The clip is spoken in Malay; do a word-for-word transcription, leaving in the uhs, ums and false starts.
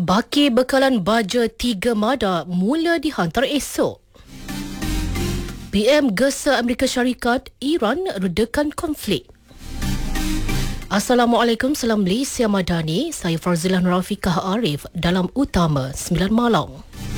Baki bekalan baja tiga Mada mula dihantar esok. P M gesa Amerika Syarikat, Iran redakan konflik. Assalamualaikum, salam Malaysia Madani. Saya Farzilah Nurafikah Arif dalam Utama sembilan Malam.